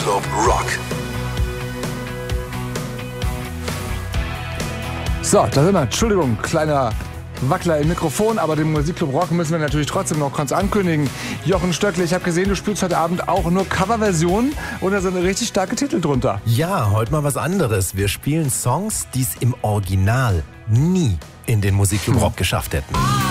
Musikclub Rock. So, da sind wir. Entschuldigung, kleiner Wackler im Mikrofon, aber den Musikclub Rock müssen wir natürlich trotzdem noch kurz ankündigen. Jochen Stöckle, ich habe gesehen, du spielst heute Abend auch nur Coverversionen und da sind richtig starke Titel drunter. Ja, heute mal was anderes. Wir spielen Songs, die es im Original nie in den Musikclub Rock geschafft hätten.